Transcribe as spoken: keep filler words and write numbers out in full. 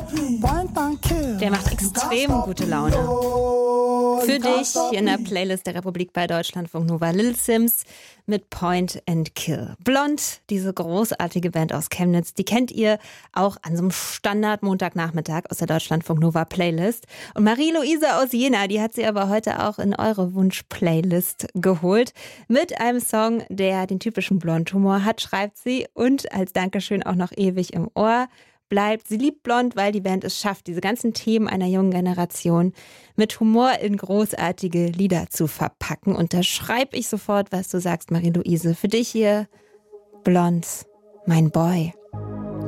Der macht extrem gute Laune. Für dich hier in der Playlist der Republik bei Deutschlandfunk Nova, Little Simz mit Point and Kill. Blond, diese großartige Band aus Chemnitz, die kennt ihr auch an so einem Standard-Montagnachmittag aus der Deutschlandfunk Nova Playlist. Und Marie-Louise aus Jena, die hat sie aber heute auch in eure Wunsch-Playlist geholt. Mit einem Song, der den typischen Blond-Humor hat, schreibt sie. Und als Dankeschön auch noch ewig im Ohr bleibt. Sie liebt Blond, weil die Band es schafft, diese ganzen Themen einer jungen Generation mit Humor in großartige Lieder zu verpacken. Und da schreibe ich sofort, was du sagst, Marie-Louise. Für dich hier Blond, mein Boy.